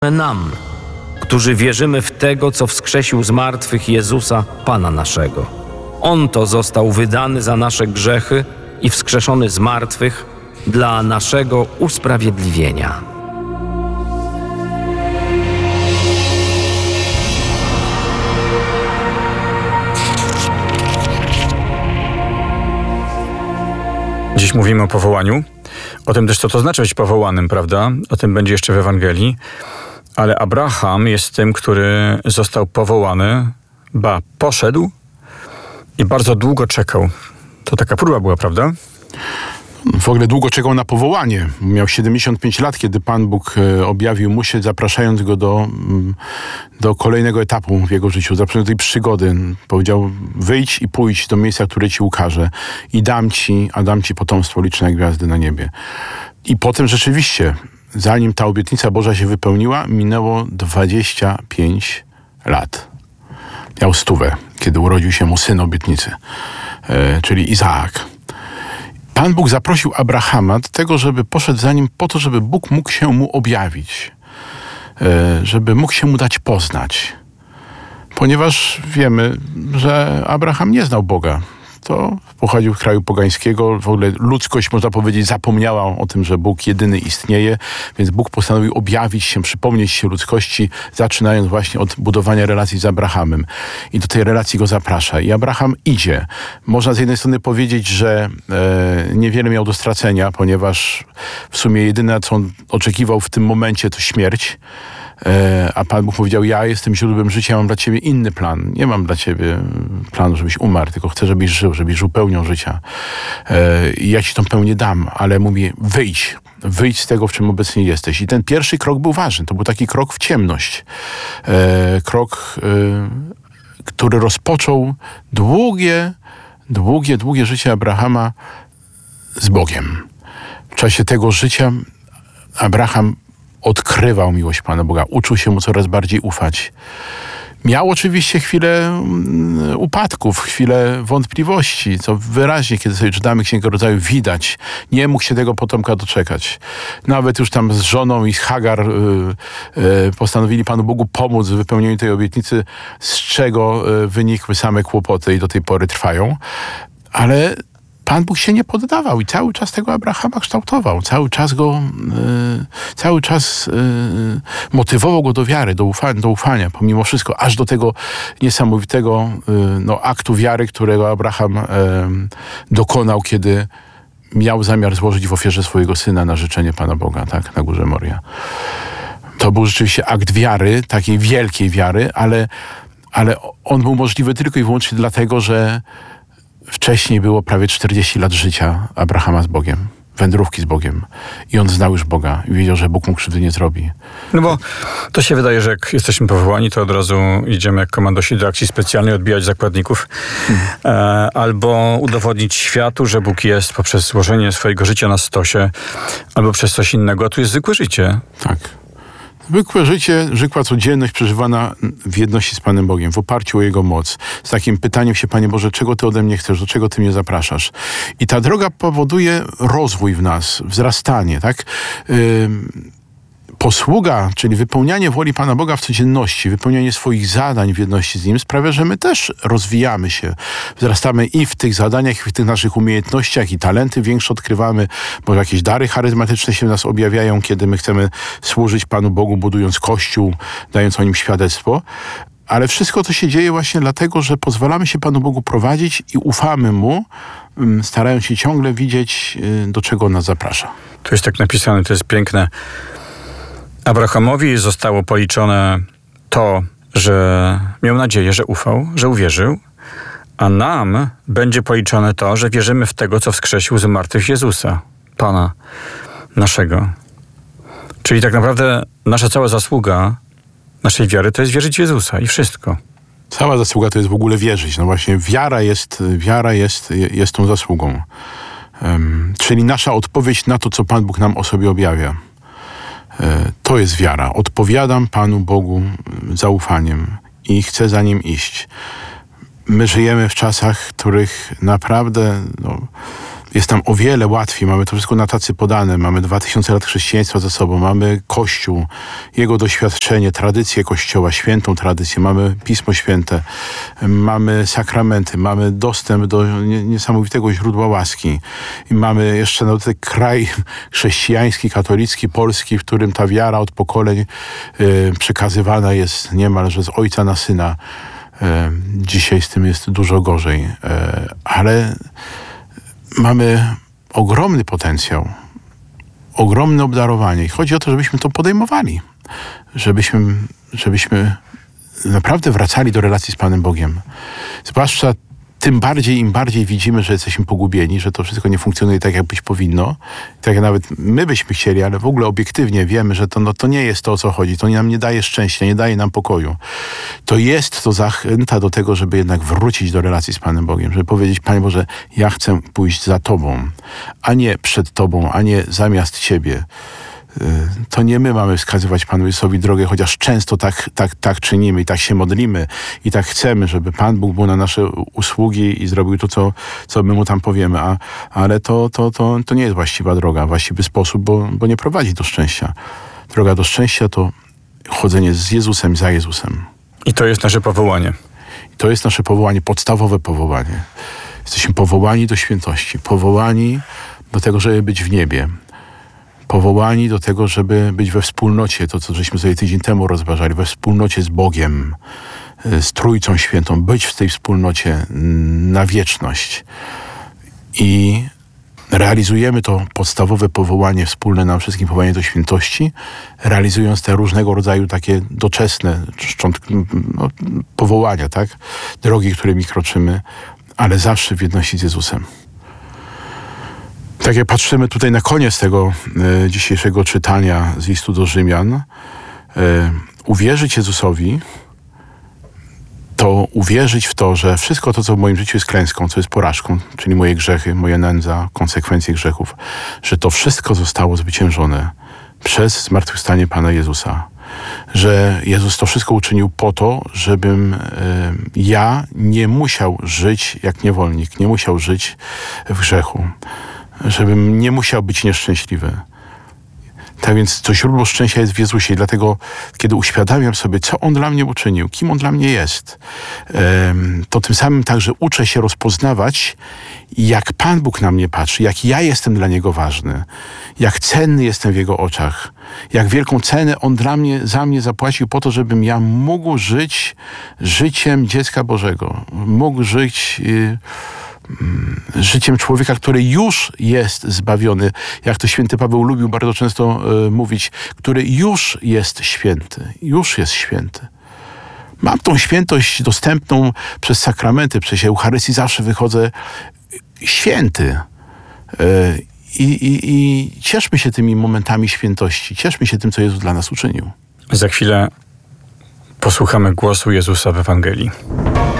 nam, którzy wierzymy w tego, co wskrzesił z martwych Jezusa, Pana naszego. On to został wydany za nasze grzechy i wskrzeszony z martwych dla naszego usprawiedliwienia. Dziś mówimy o powołaniu, o tym też, co to znaczy być powołanym, prawda? O tym będzie jeszcze w Ewangelii. Ale Abraham jest tym, który został powołany, poszedł i bardzo długo czekał. To taka próba była, prawda? W ogóle długo czekał na powołanie. Miał 75 lat, kiedy Pan Bóg objawił mu się, zapraszając go do kolejnego etapu w jego życiu, zapraszając do tej przygody. Powiedział: wyjdź i pójdź do miejsca, które ci ukażę i dam ci potomstwo liczne jak gwiazdy na niebie. I potem rzeczywiście, zanim ta obietnica Boża się wypełniła, minęło 25 lat. Miał 100, kiedy urodził się mu syn obietnicy, czyli Izaak. Pan Bóg zaprosił Abrahama do tego, żeby poszedł za nim po to, żeby Bóg mógł się mu objawić, żeby mógł się mu dać poznać. Ponieważ wiemy, że Abraham nie znał Boga. To pochodził z kraju pogańskiego. W ogóle ludzkość, można powiedzieć, zapomniała o tym, że Bóg jedyny istnieje, więc Bóg postanowił objawić się, przypomnieć się ludzkości, zaczynając właśnie od budowania relacji z Abrahamem. I do tej relacji go zaprasza. I Abraham idzie. Można z jednej strony powiedzieć, że niewiele miał do stracenia, ponieważ w sumie jedyne, co on oczekiwał w tym momencie, to śmierć. A Pan Bóg powiedział: ja jestem źródłem życia, mam dla ciebie inny plan. Nie mam dla ciebie planu, żebyś umarł, tylko chcę, żebyś żył pełnią życia. I ja ci tą pełnię dam, ale mówię: wyjdź z tego, w czym obecnie jesteś. I ten pierwszy krok był ważny. To był taki krok w ciemność. Krok, który rozpoczął długie życie Abrahama z Bogiem. W czasie tego życia Abraham odkrywał miłość Pana Boga, uczył się mu coraz bardziej ufać. Miał oczywiście chwilę upadków, chwilę wątpliwości, co wyraźnie, kiedy sobie czytamy Księgę Rodzaju, widać. Nie mógł się tego potomka doczekać. Nawet już tam z żoną i z Hagar postanowili Panu Bogu pomóc w wypełnieniu tej obietnicy, z czego wynikły same kłopoty i do tej pory trwają. Ale Pan Bóg się nie poddawał i cały czas tego Abrahama kształtował. Cały czas motywował go do wiary, do ufania, pomimo wszystko, aż do tego niesamowitego aktu wiary, którego Abraham dokonał, kiedy miał zamiar złożyć w ofierze swojego syna na życzenie Pana Boga, tak, na górze Moria. To był rzeczywiście akt wiary, takiej wielkiej wiary, ale on był możliwy tylko i wyłącznie dlatego, że wcześniej było prawie 40 lat życia Abrahama z Bogiem, wędrówki z Bogiem. I on znał już Boga i wiedział, że Bóg mu krzywdy nie zrobi. No bo to się wydaje, że jak jesteśmy powołani, to od razu idziemy jak komandosi do akcji specjalnej, odbijać zakładników, albo udowodnić światu, że Bóg jest poprzez złożenie swojego życia na stosie, albo przez coś innego, a tu jest zwykłe życie. Tak. Zwykłe życie, zwykła codzienność przeżywana w jedności z Panem Bogiem, w oparciu o Jego moc. Z takim pytaniem się: Panie Boże, czego Ty ode mnie chcesz, do czego Ty mnie zapraszasz? I ta droga powoduje rozwój w nas, wzrastanie, tak? Posługa, czyli wypełnianie woli Pana Boga w codzienności, wypełnianie swoich zadań w jedności z Nim sprawia, że my też rozwijamy się. Wzrastamy i w tych zadaniach, i w tych naszych umiejętnościach, i talenty większe odkrywamy, może jakieś dary charyzmatyczne się w nas objawiają, kiedy my chcemy służyć Panu Bogu, budując Kościół, dając o Nim świadectwo. Ale wszystko to się dzieje właśnie dlatego, że pozwalamy się Panu Bogu prowadzić i ufamy Mu, starając się ciągle widzieć, do czego On nas zaprasza. Tu jest tak napisane, to jest piękne. Abrahamowi zostało policzone to, że miał nadzieję, że ufał, że uwierzył, a nam będzie policzone to, że wierzymy w tego, co wskrzesił z martwych Jezusa, Pana naszego. Czyli tak naprawdę nasza cała zasługa naszej wiary to jest wierzyć w Jezusa i wszystko. Cała zasługa to jest w ogóle wierzyć. No właśnie wiara jest tą zasługą. Czyli nasza odpowiedź na to, co Pan Bóg nam o sobie objawia. To jest wiara. Odpowiadam Panu Bogu zaufaniem i chcę za Nim iść. My żyjemy w czasach, w których naprawdę jest nam o wiele łatwiej. Mamy to wszystko na tacy podane. Mamy 2000 lat chrześcijaństwa za sobą. Mamy Kościół, jego doświadczenie, tradycję Kościoła, świętą tradycję. Mamy Pismo Święte, mamy sakramenty, mamy dostęp do niesamowitego źródła łaski. I mamy jeszcze na dodatek kraj chrześcijański, katolicki, polski, w którym ta wiara od pokoleń przekazywana jest niemalże z ojca na syna. Dzisiaj z tym jest dużo gorzej. Ale mamy ogromny potencjał, ogromne obdarowanie i chodzi o to, żebyśmy to podejmowali, żebyśmy naprawdę wracali do relacji z Panem Bogiem. Zwłaszcza tym bardziej, im bardziej widzimy, że jesteśmy pogubieni, że to wszystko nie funkcjonuje tak, jak być powinno, tak jak nawet my byśmy chcieli, ale w ogóle obiektywnie wiemy, że to nie jest to, o co chodzi. To nam nie daje szczęścia, nie daje nam pokoju. To jest to zachęta do tego, żeby jednak wrócić do relacji z Panem Bogiem, żeby powiedzieć: Panie Boże, ja chcę pójść za Tobą, a nie przed Tobą, a nie zamiast Ciebie. To nie my mamy wskazywać Panu Jezusowi drogę, chociaż często tak czynimy i tak się modlimy i tak chcemy, żeby Pan Bóg był na nasze usługi i zrobił to, co my Mu tam powiemy. Ale to nie jest właściwa droga, właściwy sposób, bo nie prowadzi do szczęścia. Droga do szczęścia to chodzenie z Jezusem, za Jezusem. I to jest nasze powołanie. I to jest nasze powołanie, podstawowe powołanie. Jesteśmy powołani do świętości, powołani do tego, żeby być w niebie. Powołani do tego, żeby być we wspólnocie, to co żeśmy sobie tydzień temu rozważali, we wspólnocie z Bogiem, z Trójcą Świętą, być w tej wspólnocie na wieczność. I realizujemy to podstawowe powołanie wspólne nam wszystkim, powołanie do świętości, realizując te różnego rodzaju takie doczesne powołania, tak? Drogi, którymi kroczymy, ale zawsze w jedności z Jezusem. Tak jak patrzymy tutaj na koniec tego dzisiejszego czytania z listu do Rzymian, uwierzyć Jezusowi to uwierzyć w to, że wszystko to, co w moim życiu jest klęską, co jest porażką, czyli moje grzechy, moja nędza, konsekwencje grzechów, że to wszystko zostało zwyciężone przez zmartwychwstanie Pana Jezusa. Że Jezus to wszystko uczynił po to, żebym ja nie musiał żyć jak niewolnik, nie musiał żyć w grzechu. Żebym nie musiał być nieszczęśliwy. Tak więc to źródło szczęścia jest w Jezusie i dlatego, kiedy uświadamiam sobie, co On dla mnie uczynił, kim On dla mnie jest, to tym samym także uczę się rozpoznawać, jak Pan Bóg na mnie patrzy, jak ja jestem dla Niego ważny, jak cenny jestem w Jego oczach, jak wielką cenę On za mnie zapłacił po to, żebym ja mógł żyć życiem dziecka Bożego, mógł żyć życiem człowieka, który już jest zbawiony, jak to święty Paweł lubił bardzo często mówić, który już jest święty, już jest święty. Mam tą świętość dostępną przez sakramenty, przez Eucharystii zawsze wychodzę święty. I cieszmy się tymi momentami świętości, cieszmy się tym, co Jezus dla nas uczynił. Za chwilę posłuchamy głosu Jezusa w Ewangelii.